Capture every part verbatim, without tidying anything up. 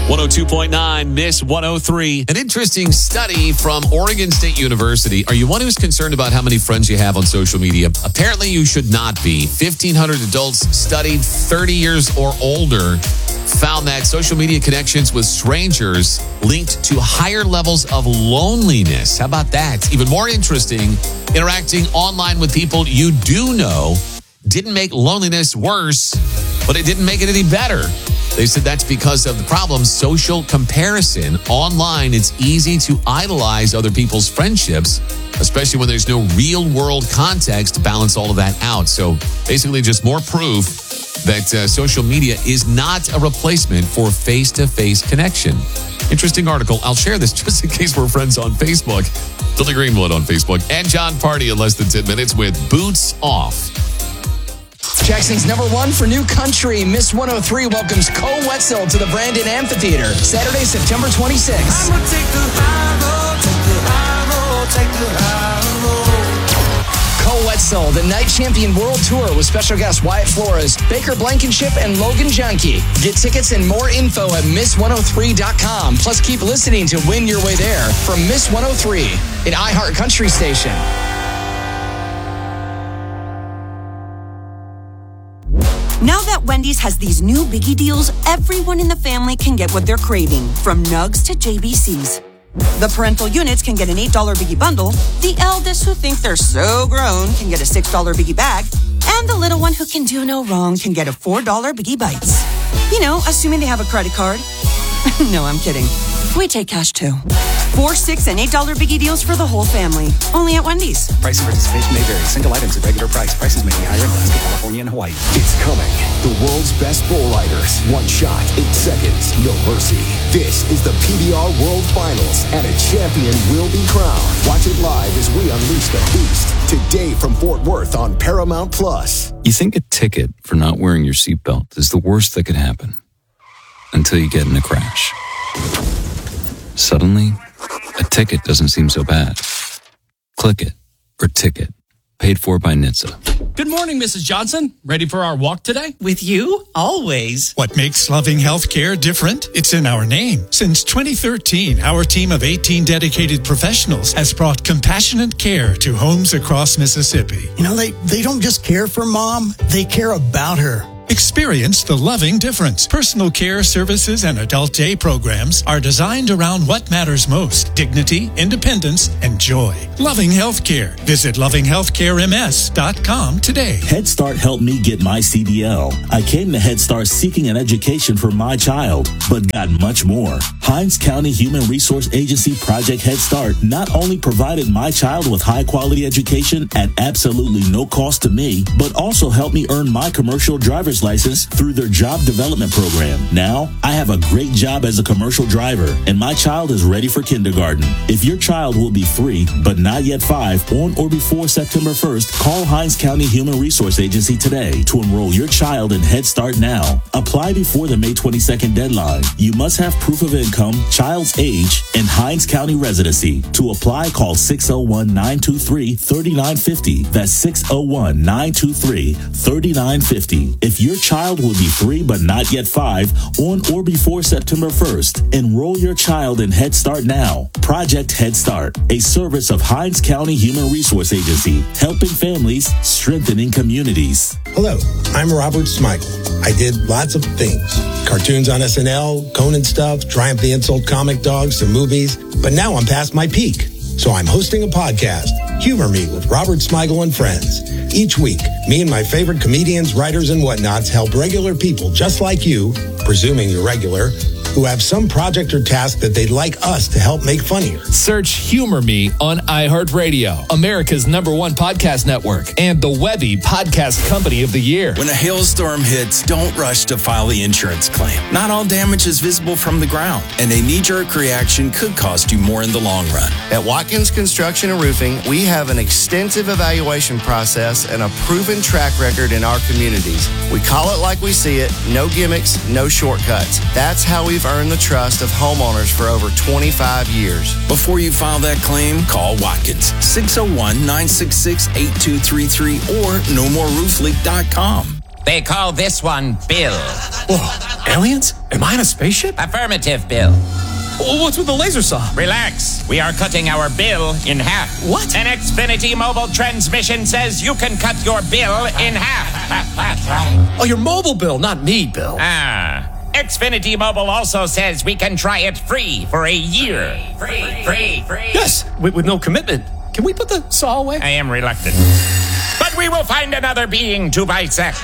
one oh two point nine, Miss one oh three. An interesting study from Oregon State University. Are you one who's concerned about how many friends you have on social media? Apparently you should not be. fifteen hundred adults studied thirty years or older found that social media connections with strangers linked to higher levels of loneliness. How about that? Even more interesting, interacting online with people you do know didn't make loneliness worse, but it didn't make it any better. They said that's because of the problem, social comparison. Online, it's easy to idolize other people's friendships, especially when there's no real-world context to balance all of that out. So basically just more proof that uh, social media is not a replacement for face-to-face connection. Interesting article. I'll share this just in case we're friends on Facebook. Billy Greenwood on Facebook. And John Party in less than ten minutes with Boots Off. Jackson's number one for new country. Miss one oh three welcomes Cole Wetzel to the Brandon Amphitheater Saturday, September twenty-sixth. I'ma take the high road, take the high road, take the high road. Cole Wetzel, the night champion world tour with special guests Wyatt Flores, Baker Blankenship, and Logan Junkie. Get tickets and more info at miss one oh three dot com. Plus, keep listening to win your way there from Miss one oh three, an iHeart Country station. Now that Wendy's has these new biggie deals, everyone in the family can get what they're craving, from nugs to J B Cs. The parental units can get an eight dollars biggie bundle, the eldest who think they're so grown can get a six dollars biggie bag, and the little one who can do no wrong can get a four dollars biggie bites. You know, assuming they have a credit card. No, I'm kidding. We take cash too. Four, six, and eight dollar biggie deals for the whole family. Only at Wendy's. Price and participation may vary. Single items at regular price. Prices may be higher in Alaska, California, and Hawaii. It's coming. The world's best bull riders. One shot, eight seconds, no mercy. This is the P B R World Finals, and a champion will be crowned. Watch it live as we unleash the beast. Today from Fort Worth on Paramount Plus. You think a ticket for not wearing your seatbelt is the worst that could happen until you get in a crash. Suddenly, a ticket doesn't seem so bad. Click it, or ticket. Paid for by N H T S A. Good morning, Missus Johnson. Ready for our walk today? With you, always. What makes Loving Healthcare different? It's in our name. Since twenty thirteen, our team of eighteen dedicated professionals has brought compassionate care to homes across Mississippi. You know, they, they don't just care for Mom, they care about her. Experience the loving difference. Personal care services and adult day programs are designed around what matters most: dignity, independence, and joy. Loving Healthcare. Visit loving healthcare m s dot com today. Head Start helped me get my C D L. I came to Head Start seeking an education for my child, but got much more. Hinds County Human Resource Agency Project Head Start not only provided my child with high-quality education at absolutely no cost to me, but also helped me earn my commercial driver's license through their job development program. Now, I have a great job as a commercial driver, and my child is ready for kindergarten. If your child will be three, but not yet five, on or before September first, call Hinds County Human Resource Agency today to enroll your child in Head Start now. Apply before the May twenty-second deadline. You must have proof of income, child's age, and Hinds County residency. To apply, call six oh one, nine two three, three nine five oh. That's six oh one, nine two three, three nine five oh. If your child will be three but not yet five, on or before September first, enroll your child in Head Start now. Project Head Start, a service of Hinds County Human Resource Agency, helping families, strengthening communities. Hello, I'm Robert Smigel. I did lots of things. Cartoons on S N L, Conan stuff, Triumph the Insult comic dogs, some movies. But now I'm past my peak. So I'm hosting a podcast, Humor Me with Robert Smigel and Friends. Each week, me and my favorite comedians, writers, and whatnots help regular people just like you, presuming you're regular, who have some project or task that they'd like us to help make funnier. Search Humor Me on iHeartRadio, America's number one podcast network, and the Webby Podcast Company of the Year. When a hailstorm hits, don't rush to file the insurance claim. Not all damage is visible from the ground, and a knee-jerk reaction could cost you more in the long run. At Watkins Construction and Roofing, we have an extensive evaluation process and a proven track record in our communities. We call it like we see it, no gimmicks, no shortcuts. That's how we've earned the trust of homeowners for over twenty-five years. Before you file that claim, call Watkins, six oh one, nine six six, eight two three three or no more roof leak dot com. They call this one Bill. Whoa, aliens? Am I in a spaceship? Affirmative, Bill. What's with the laser saw? Relax. We are cutting our bill in half. What? An Xfinity mobile transmission says you can cut your bill in half. Oh, your mobile bill, not me, Bill. Ah. Xfinity Mobile also says we can try it free for a year. Free, free, free. Yes, with, with no commitment. Can we put the saw away? I am reluctant. But we will find another being to bisect.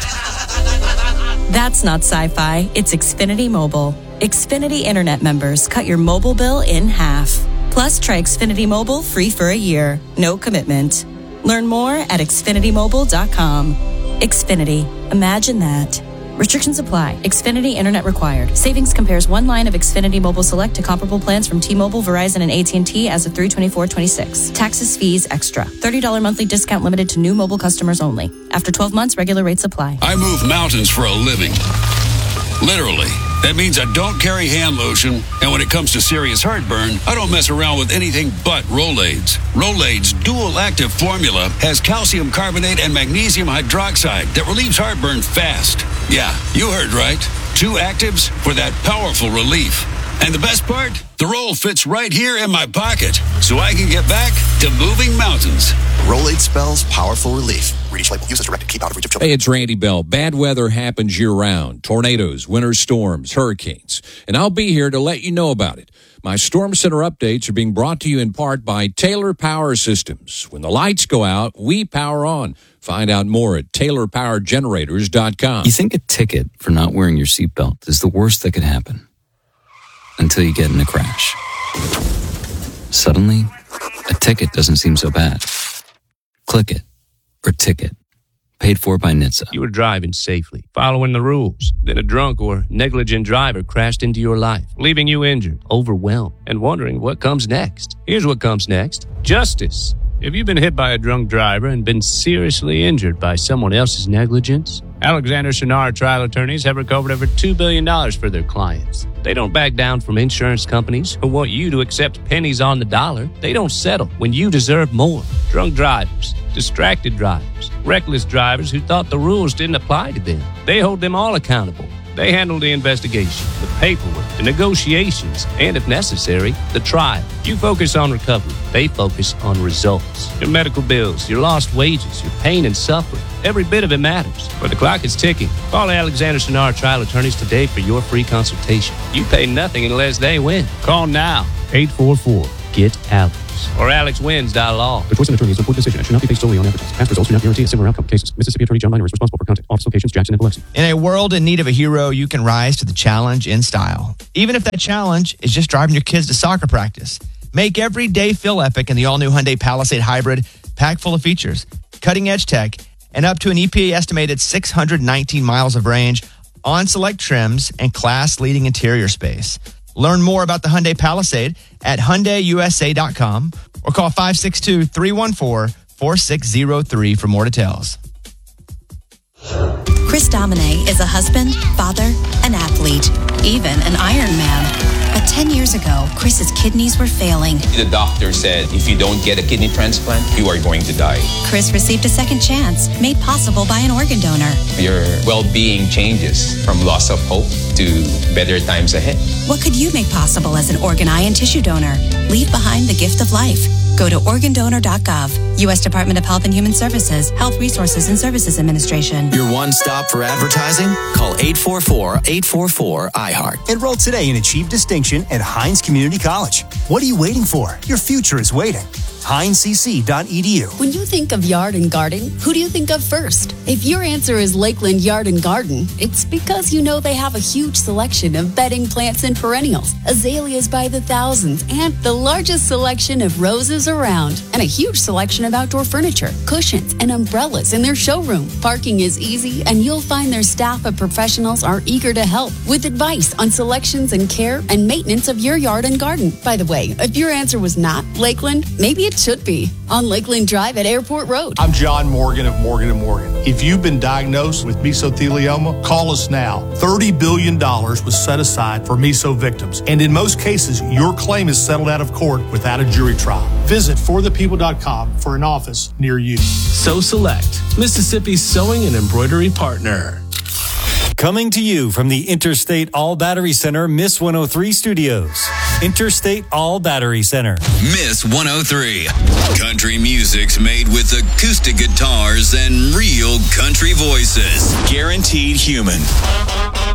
That's not sci-fi. It's Xfinity Mobile. Xfinity Internet members cut your mobile bill in half. Plus, try Xfinity Mobile free for a year. No commitment. Learn more at xfinity mobile dot com. Xfinity. Imagine that. Restrictions apply. Xfinity Internet required. Savings compares one line of Xfinity Mobile Select to comparable plans from T-Mobile, Verizon, and A T and T as of three twenty-four twenty-six. Taxes, fees, extra. thirty dollars monthly discount limited to new mobile customers only. After twelve months, regular rates apply. I move mountains for a living. Literally. That means I don't carry hand lotion, and when it comes to serious heartburn, I don't mess around with anything but Rolaids. Rolaids' dual-active formula has calcium carbonate and magnesium hydroxide that relieves heartburn fast. Yeah, you heard right. Two actives for that powerful relief. And the best part? The roll fits right here in my pocket, so I can get back to moving mountains. Rolade spells powerful relief. Read each label. Use as directed. Keep out of reach of children. Hey, it's Randy Bell. Bad weather happens year-round. Tornadoes, winter storms, hurricanes. And I'll be here to let you know about it. My Storm Center updates are being brought to you in part by Taylor Power Systems. When the lights go out, we power on. Find out more at taylor power generators dot com. You think a ticket for not wearing your seatbelt is the worst that could happen? Until you get in a crash. Suddenly, a ticket doesn't seem so bad. Click it, or ticket. Paid for by N H T S A. You were driving safely, following the rules. Then a drunk or negligent driver crashed into your life, leaving you injured, overwhelmed, and wondering what comes next. Here's what comes next. Justice. If you've been hit by a drunk driver and been seriously injured by someone else's negligence, Alexander Sonar trial attorneys have recovered over two billion dollars for their clients. They don't back down from insurance companies who want you to accept pennies on the dollar. They don't settle when you deserve more. Drunk drivers, distracted drivers, reckless drivers who thought the rules didn't apply to them. They hold them all accountable. They handle the investigation, the paperwork, the negotiations, and if necessary, the trial. You focus on recovery. They focus on results. Your medical bills, your lost wages, your pain and suffering. Every bit of it matters. But the clock is ticking. Call Alexander Sonar trial attorneys today for your free consultation. You pay nothing unless they win. Call now. eight four four, get Alex. Or alex wins dot law. The choice of an attorney is an important decision and should not be based solely on advertising. Past results do not guarantee a similar outcome. Cases. Mississippi Attorney John Miner is responsible for content. Office locations, Jackson and Biloxi. In a world in need of a hero, you can rise to the challenge in style. Even if that challenge is just driving your kids to soccer practice. Make every day feel epic in the all-new Hyundai Palisade Hybrid, packed full of features, cutting-edge tech, and up to an E P A estimated six hundred nineteen miles of range on select trims and class-leading interior space. Learn more about the Hyundai Palisade at Hyundai U S A dot com or call five six two, three one four, four six zero three for more details. Chris Domine is a husband, father, an athlete, even an Ironman. But ten years ago, Chris's kidneys were failing. The doctor said, if you don't get a kidney transplant, you are going to die. Chris received a second chance, made possible by an organ donor. Your well-being changes from loss of hope to better times ahead. What could you make possible as an organ, eye, and tissue donor? Leave behind the gift of life. Go to organ donor dot gov. U S Department of Health and Human Services, Health Resources and Services Administration. Your one stop for advertising? Call eight four four, eight four four, I heart. Enroll today and achieve distinction at Hines Community College. What are you waiting for? Your future is waiting. hines c c dot e d u. When you think of yard and garden, who do you think of first? If your answer is Lakeland Yard and Garden, it's because you know they have a huge selection of bedding plants and perennials, azaleas by the thousands, and the largest selection of roses around, and a huge selection of outdoor furniture, cushions, and umbrellas in their showroom. Parking is easy, and you'll find their staff of professionals are eager to help with advice on selections and care and maintenance of your yard and garden. By the way, if your answer was not Lakeland, maybe it should be on Lakeland Drive at Airport Road. I'm John Morgan of Morgan and Morgan. If you've been diagnosed with mesothelioma, call us now. thirty billion dollars was set aside for meso victims, and in most cases, your claim is settled out of court without a jury trial. Visit for the people dot com for an office near you. So Select, Mississippi's sewing and embroidery partner. Coming to you from the Interstate All Battery Center, Miss one oh three Studios. Interstate All Battery Center. Miss one oh three. Country music's made with acoustic guitars and real country voices. Guaranteed human.